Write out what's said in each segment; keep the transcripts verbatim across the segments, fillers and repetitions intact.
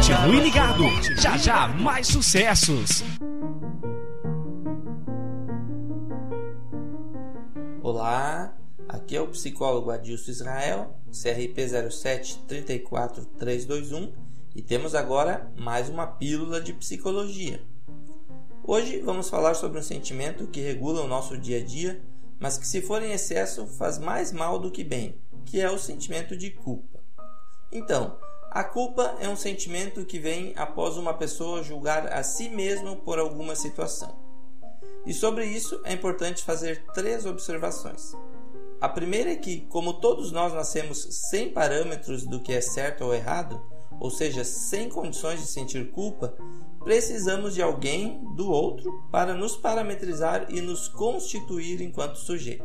Continue ligado, já já mais sucessos. Olá, aqui é o psicólogo Adilson Israel, C R P zero sete três quatro três dois um, e temos agora mais uma pílula de psicologia. Hoje vamos falar sobre um sentimento que regula o nosso dia a dia, mas que, se for em excesso, faz mais mal do que bem, que é o sentimento de culpa. Então, a culpa é um sentimento que vem após uma pessoa julgar a si mesma por alguma situação. E sobre isso é importante fazer três observações. A primeira é que, como todos nós nascemos sem parâmetros do que é certo ou errado, ou seja, sem condições de sentir culpa, precisamos de alguém, do outro, para nos parametrizar e nos constituir enquanto sujeito.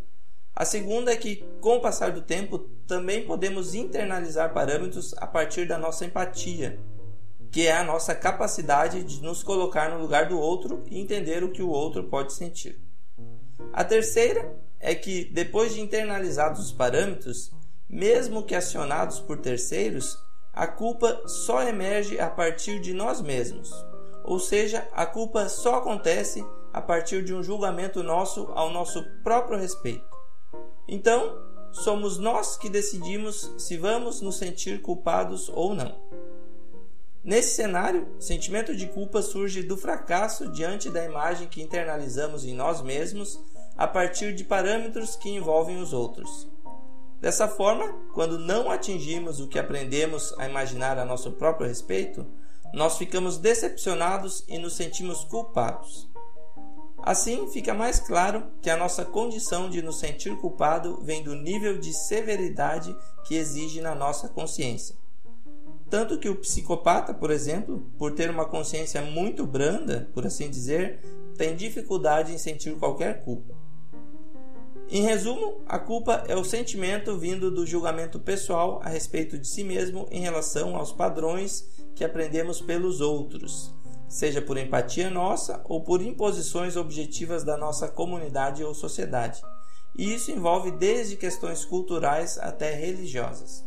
A segunda é que, com o passar do tempo, também podemos internalizar parâmetros a partir da nossa empatia, que é a nossa capacidade de nos colocar no lugar do outro e entender o que o outro pode sentir. A terceira é que, depois de internalizados os parâmetros, mesmo que acionados por terceiros, a culpa só emerge a partir de nós mesmos, ou seja, a culpa só acontece a partir de um julgamento nosso ao nosso próprio respeito. Então, somos nós que decidimos se vamos nos sentir culpados ou não. Nesse cenário, o sentimento de culpa surge do fracasso diante da imagem que internalizamos em nós mesmos a partir de parâmetros que envolvem os outros. Dessa forma, quando não atingimos o que aprendemos a imaginar a nosso próprio respeito, nós ficamos decepcionados e nos sentimos culpados. Assim, fica mais claro que a nossa condição de nos sentir culpado vem do nível de severidade que exige na nossa consciência. Tanto que o psicopata, por exemplo, por ter uma consciência muito branda, por assim dizer, tem dificuldade em sentir qualquer culpa. Em resumo, a culpa é o sentimento vindo do julgamento pessoal a respeito de si mesmo em relação aos padrões que aprendemos pelos outros, seja por empatia nossa ou por imposições objetivas da nossa comunidade ou sociedade. E isso envolve desde questões culturais até religiosas.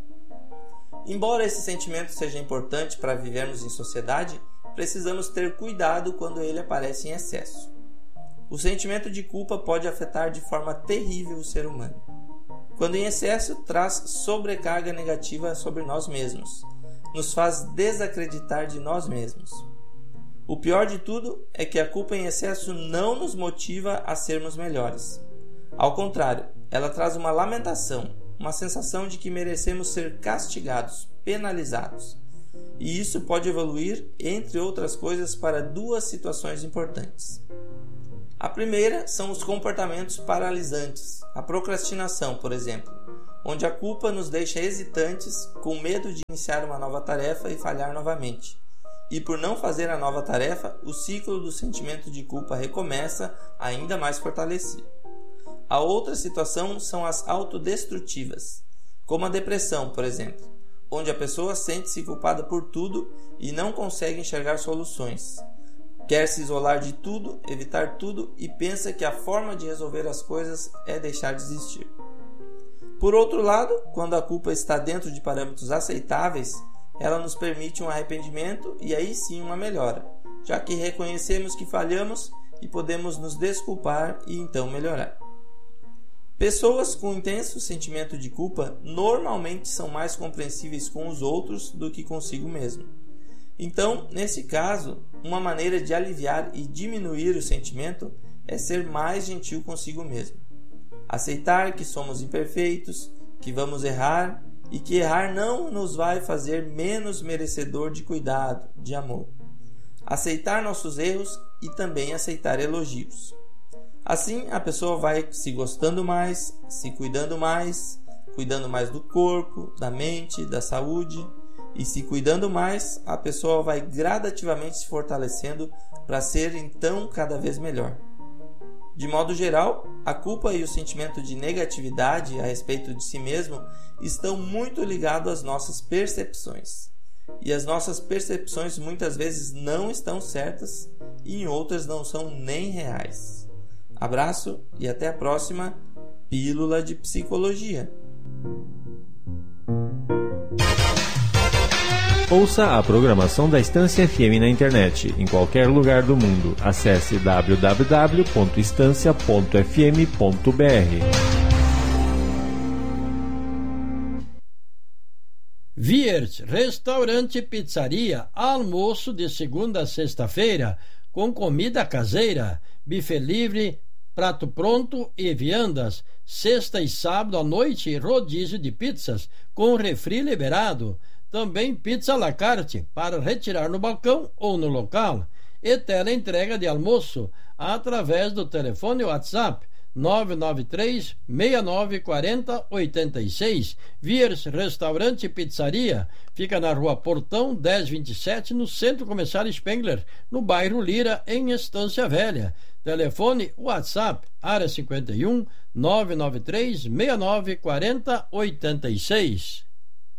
Embora esse sentimento seja importante para vivermos em sociedade, precisamos ter cuidado quando ele aparece em excesso. O sentimento de culpa pode afetar de forma terrível o ser humano. Quando em excesso, traz sobrecarga negativa sobre nós mesmos, nos faz desacreditar de nós mesmos. O pior de tudo é que a culpa em excesso não nos motiva a sermos melhores. Ao contrário, ela traz uma lamentação, uma sensação de que merecemos ser castigados, penalizados. E isso pode evoluir, entre outras coisas, para duas situações importantes. A primeira são os comportamentos paralisantes, a procrastinação, por exemplo, onde a culpa nos deixa hesitantes, com medo de iniciar uma nova tarefa e falhar novamente. E por não fazer a nova tarefa, o ciclo do sentimento de culpa recomeça ainda mais fortalecido. A outra situação são as autodestrutivas, como a depressão, por exemplo, onde a pessoa sente-se culpada por tudo e não consegue enxergar soluções. Quer se isolar de tudo, evitar tudo e pensa que a forma de resolver as coisas é deixar de existir. Por outro lado, quando a culpa está dentro de parâmetros aceitáveis, ela nos permite um arrependimento e aí sim uma melhora, já que reconhecemos que falhamos e podemos nos desculpar e então melhorar. Pessoas com intenso sentimento de culpa normalmente são mais compreensíveis com os outros do que consigo mesmo. Então, nesse caso, uma maneira de aliviar e diminuir o sentimento é ser mais gentil consigo mesmo. Aceitar que somos imperfeitos, que vamos errar e que errar não nos vai fazer menos merecedor de cuidado, de amor. Aceitar nossos erros e também aceitar elogios. Assim, a pessoa vai se gostando mais, se cuidando mais, cuidando mais do corpo, da mente, da saúde. E se cuidando mais, a pessoa vai gradativamente se fortalecendo para ser então cada vez melhor. De modo geral, a culpa e o sentimento de negatividade a respeito de si mesmo estão muito ligados às nossas percepções. E as nossas percepções muitas vezes não estão certas e em outras não são nem reais. Abraço e até a próxima Pílula de Psicologia. Ouça a programação da Estância F M na internet, em qualquer lugar do mundo. Acesse w w w ponto estância ponto f m ponto b r. Viers, restaurante e pizzaria, almoço de segunda a sexta-feira, com comida caseira, buffet livre, prato pronto e viandas. Sexta e sábado à noite, rodízio de pizzas, com refri liberado. Também pizza à la carte, para retirar no balcão ou no local. E teleentrega de almoço, através do telefone WhatsApp nove nove três, seis nove quatro zero, oito seis. Viers Restaurante e Pizzaria fica na rua Portão dez vinte e sete, no Centro Comercial Spengler, no bairro Lira, em Estância Velha. Telefone WhatsApp área cinquenta e um, nove nove três, seis nove quatro zero, oito seis.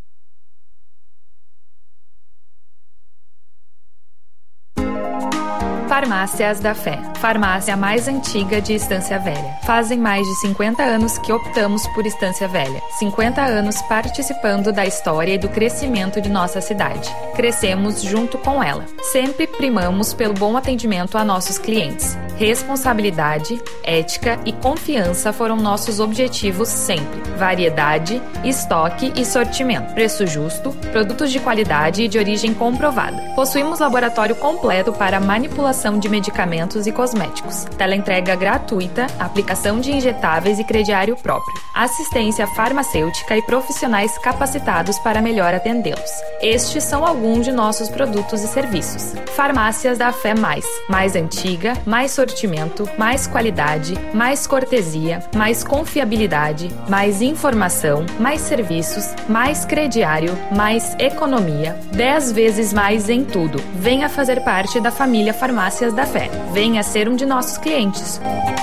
Farmácias da Fé, farmácia mais antiga de Estância Velha. Fazem mais de cinquenta anos que optamos por Estância Velha. cinquenta anos participando da história e do crescimento de nossa cidade. Crescemos junto com ela. Sempre primamos pelo bom atendimento a nossos clientes. Responsabilidade, ética e confiança foram nossos objetivos sempre. Variedade, estoque e sortimento. Preço justo, produtos de qualidade e de origem comprovada. Possuímos laboratório completo para manipulação de medicamentos e cosméticos. Teleentrega gratuita, aplicação de injetáveis e crediário próprio. Assistência farmacêutica e profissionais capacitados para melhor atendê-los. Estes são alguns de nossos produtos e serviços. Farmácias da Fé Mais. Mais antiga, mais sortimento, mais qualidade, mais cortesia, mais confiabilidade, mais informação, mais serviços, mais crediário, mais economia. Dez vezes mais em tudo. Venha fazer parte da família Farmácias da Fé. Venha ser um de nossos clientes.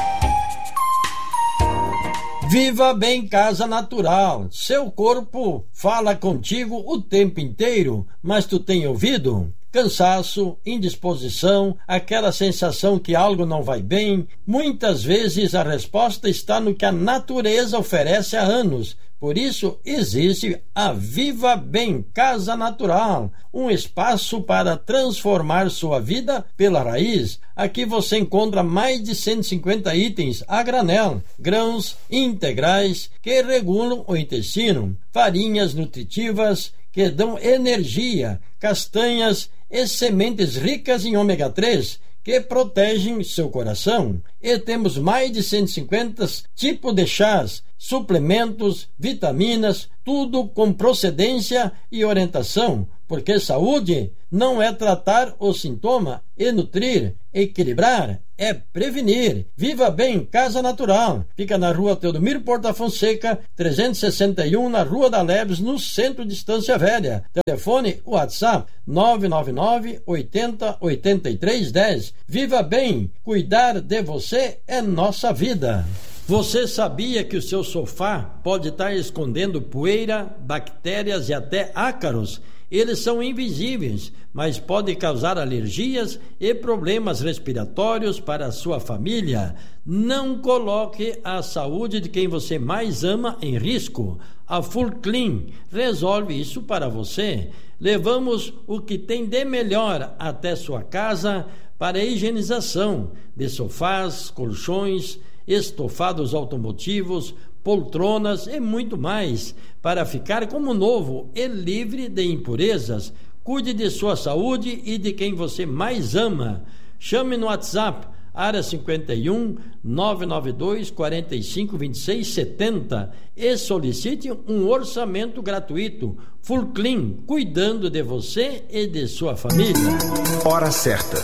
Viva Bem Casa Natural. Seu corpo fala contigo o tempo inteiro, mas tu tem ouvido? Cansaço, indisposição, aquela sensação que algo não vai bem. Muitas vezes a resposta está no que a natureza oferece há anos. Por isso existe a Viva Bem Casa Natural, um espaço para transformar sua vida pela raiz. Aqui você encontra mais de cento e cinquenta itens a granel, grãos integrais que regulam o intestino, farinhas nutritivas que dão energia, castanhas e sementes ricas em ômega três que protegem seu coração. E temos mais de cento e cinquenta tipos de chás, suplementos, vitaminas, tudo com procedência e orientação, porque saúde não é tratar o sintoma e nutrir, equilibrar, é prevenir. Viva Bem Casa Natural. Fica na rua Teodomiro Porta Fonseca, trezentos e sessenta e um, na Rua da Leves, no centro de Estância Velha. Telefone WhatsApp nove nove nove, oitenta, oitenta e três, dez. Viva Bem, cuidar de você é nossa vida. Você sabia que o seu sofá pode estar escondendo poeira, bactérias e até ácaros? Eles são invisíveis, mas podem causar alergias e problemas respiratórios para a sua família. Não coloque a saúde de quem você mais ama em risco. A Full Clean resolve isso para você. Levamos o que tem de melhor até sua casa para a higienização de sofás, colchões, estofados automotivos, poltronas e muito mais, para ficar como novo e livre de impurezas. Cuide de sua saúde e de quem você mais ama. Chame no WhatsApp área cinquenta e um, nove nove dois, quarenta e cinco, vinte e seis, setenta e solicite um orçamento gratuito. Full Clean, cuidando de você e de sua família. Hora certa.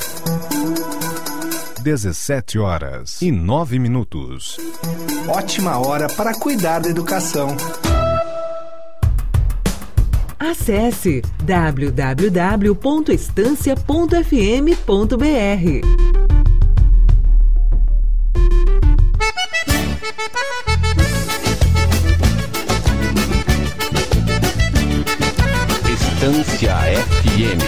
dezessete horas e nove minutos. Ótima hora para cuidar da educação. Acesse w w w ponto estância ponto f m ponto b r. Estância F M.